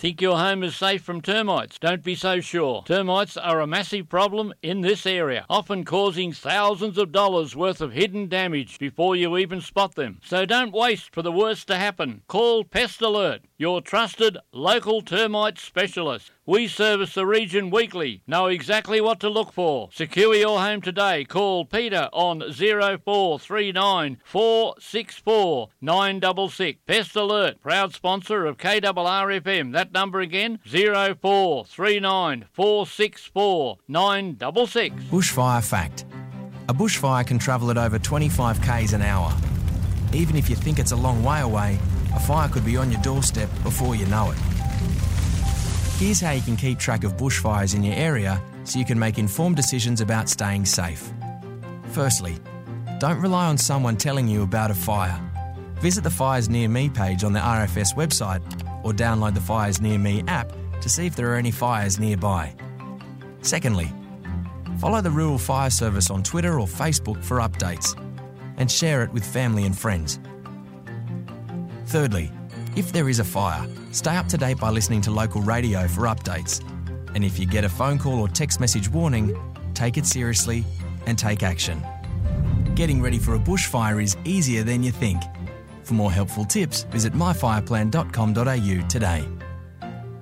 Think your home is safe from termites? Don't be so sure. Termites are a massive problem in this area, often causing thousands of dollars worth of hidden damage before you even spot them. So don't waste for the worst to happen. Call Pest Alert, your trusted local termite specialist. We service the region weekly. Know exactly what to look for. Secure your home today. Call Peter on 0439 464 966. Pest Alert, proud sponsor of KRRFM. That number again, 0439 464 966. Bushfire fact. A bushfire can travel at over 25 k's an hour. Even if you think it's a long way away, a fire could be on your doorstep before you know it. Here's how you can keep track of bushfires in your area so you can make informed decisions about staying safe. Firstly, don't rely on someone telling you about a fire. Visit the Fires Near Me page on the RFS website or download the Fires Near Me app to see if there are any fires nearby. Secondly, follow the Rural Fire Service on Twitter or Facebook for updates and share it with family and friends. Thirdly, if there is a fire, stay up to date by listening to local radio for updates. And if you get a phone call or text message warning, take it seriously and take action. Getting ready for a bushfire is easier than you think. For more helpful tips, visit myfireplan.com.au today.